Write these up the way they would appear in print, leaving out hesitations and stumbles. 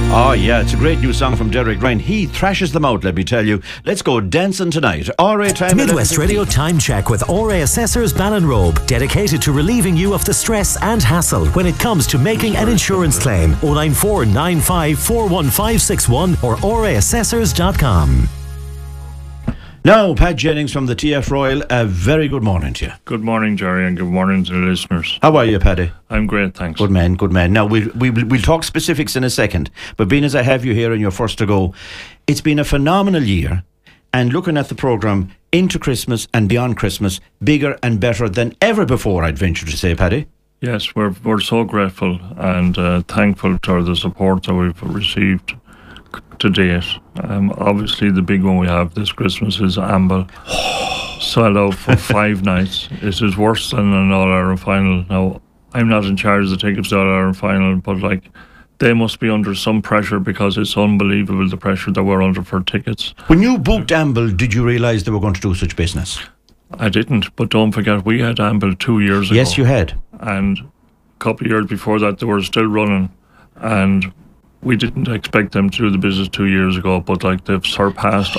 Oh yeah, it's a great new song from Derek Ryan. He thrashes them out, let me tell you. Let's go dancing tonight. RA time. Midwest Radio Time Check with RA Assessors Ballinrobe, dedicated to relieving you of the stress and hassle when it comes to making an insurance claim. 094 95 41561 or raassessors.com. Now, Pat Jennings from the TF Royal, a very good morning to you. Good morning, Jerry, and good morning to the listeners. How are you, Paddy? I'm great, thanks. Good man, good man. Now, we'll talk specifics in a second, but being as I have you here and you're first to go, it's been a phenomenal year, and looking at the programme into Christmas and beyond Christmas, bigger and better than ever before, I'd venture to say, Paddy. Yes, we're so grateful and thankful for the support that we've received to date. Obviously, the big one we have this Christmas is Amble. Sold out for 5 nights. It is worse than an All-Ireland final. Now, I'm not in charge of the tickets to the All-Ireland final, but they must be under some pressure because it's unbelievable the pressure that we're under for tickets. When you booked Amble, did you realise they were going to do such business? I didn't, but don't forget, we had Amble 2 years ago. Yes, you had. And a couple of years before that, they were still running, and we didn't expect them to do the business 2 years ago, but they've surpassed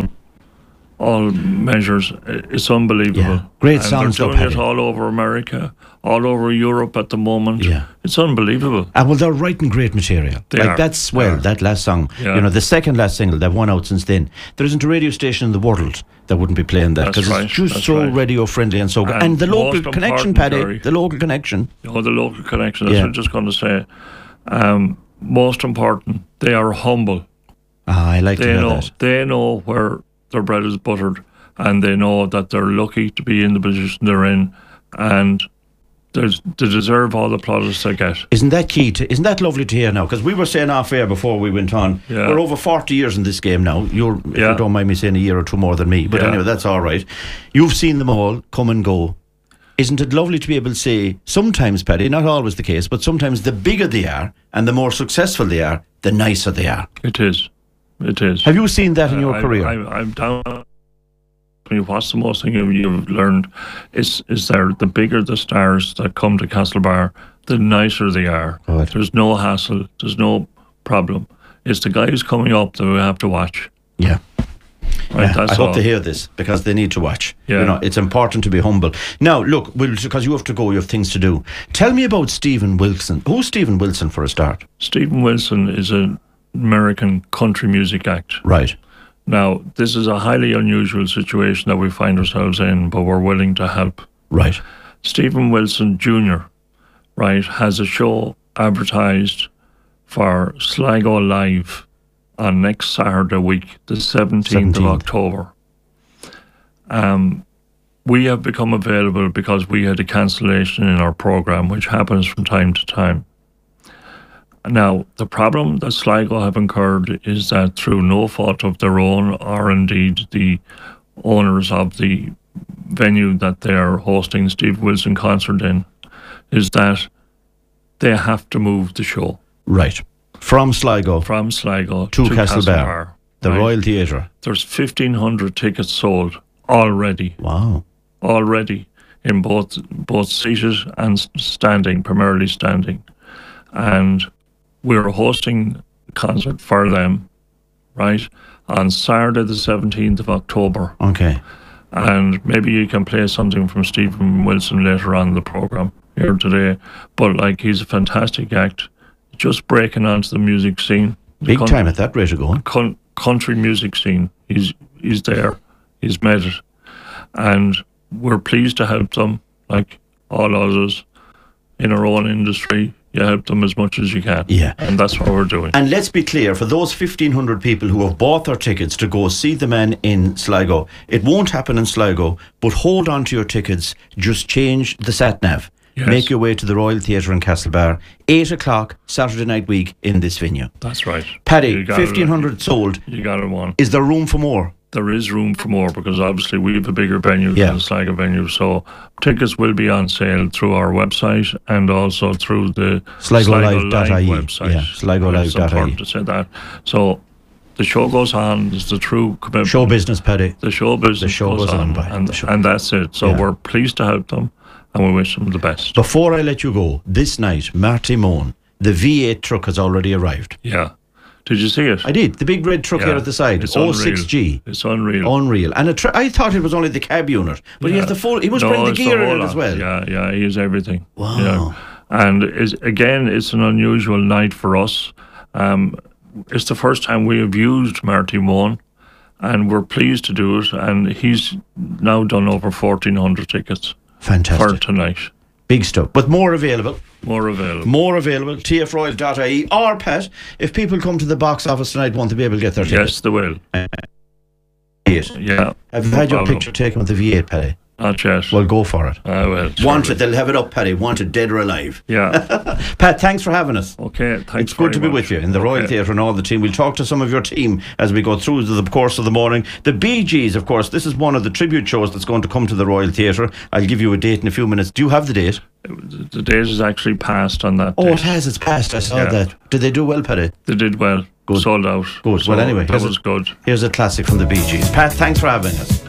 all measures. It's unbelievable. Yeah. Great songs. They're doing it all over America, all over Europe at the moment. Yeah. It's unbelievable. Well, they're writing great material. That's that last song. Yeah. The second last single, they've won out since then. There isn't a radio station in the world that wouldn't be playing that, because it's just so radio friendly and so good. And the local connection, Paddy. Jerry, the local connection. Oh, the local connection. That's what I'm just going to say. Most important, they are humble. I like to hear that. They know where their bread is buttered, and they know that they're lucky to be in the position they're in, and they deserve all the plaudits they get. Isn't that lovely to hear now? Because we were saying off air before we went on, we're over 40 years in this game now. If you don't mind me saying a year or two more than me, but anyway, that's all right. You've seen them all come and go. Isn't it lovely to be able to say, sometimes, Paddy, not always the case, but sometimes the bigger they are and the more successful they are, the nicer they are? It is. Have you seen that in your career? I'm down. What's the most thing you've learned is the bigger the stars that come to Castlebar, the nicer they are. Right. There's no hassle. There's no problem. It's the guys coming up that we have to watch. Yeah. Right, I hope they hear this, because they need to watch. Yeah. It's important to be humble. Now, look, because you have to go, you have things to do. Tell me about Stephen Wilson. Who's Stephen Wilson for a start? Stephen Wilson is an American country music act. Right. Now, this is a highly unusual situation that we find ourselves in, but we're willing to help. Right. Stephen Wilson Jr., right, has a show advertised for Sligo Live on next Saturday week, the 17th of October. We have become available because we had a cancellation in our programme, which happens from time to time. Now, the problem that Sligo have incurred is that through no fault of their own, or indeed the owners of the venue that they are hosting Steve Wilson concert in, is that they have to move the show. Right. From Sligo to Castlebar, the Royal Theatre. There's 1,500 tickets sold already. Wow. Already, in both seated and standing, primarily standing. And we're hosting a concert for them, right, on Saturday the 17th of October. Okay. And maybe you can play something from Stephen Wilson later on in the programme here today. But he's a fantastic act. Just breaking onto the music scene. Big time at that rate of going. Country music scene. He's there. He's made it. And we're pleased to help them, like all others in our own industry. You help them as much as you can. Yeah. And that's what we're doing. And let's be clear, for those 1,500 people who have bought their tickets to go see the man in Sligo, it won't happen in Sligo, but hold on to your tickets. Just change the sat-nav. Yes. Make your way to the Royal Theatre in Castlebar, 8 o'clock Saturday night week in this venue. That's right. Paddy, 1,500 sold. You got it won. Is there room for more? There is room for more, because obviously we have a bigger venue than the Sligo venue. So tickets will be on sale through our website and also through the SligoLive.ie website. Yeah, SligoLive.ie. It's important to say that. So the show goes on. It's the true commitment. Show business, Paddy. The show business goes on. And that's it. So we're pleased to help them, and we wish them the best. Before I let you go, this night, Marty Moan, the V8 truck has already arrived. Yeah. Did you see it? I did. The big red truck here at the side. It's 06G. It's unreal. Unreal. And I thought it was only the cab unit, but he has the full. He must bring the gear in it as well. Yeah, he has everything. Wow. Yeah. And it's an unusual night for us. It's the first time we have used Marty One, and we're pleased to do it. And he's now done over 1,400 tickets. Fantastic. For tonight. Big stuff. But more available. More available. TFRoyal.ie. Or, Pat, if people come to the box office tonight, want to be able to get their tickets. Yes, they will. Yeah. Have you had your picture taken with the V8, Paddy? Not yet. Well, go for it. I will. Want it, they'll have it up, Paddy. Want it dead or alive. Yeah. Pat, thanks for having us. Okay, thanks. It's good to be with you in the Royal Theatre and all the team. We'll talk to some of your team as we go through the course of the morning. The Bee Gees, of course, this is one of the tribute shows that's going to come to the Royal Theatre. I'll give you a date in a few minutes. Do you have the date? The date is actually passed on that date. Oh, it has. It's passed. I saw that. Did they do well, Paddy? They did well. Good. Sold out. Good. So well, anyway. That was good. Here's a classic from the Bee Gees. Pat, thanks for having us.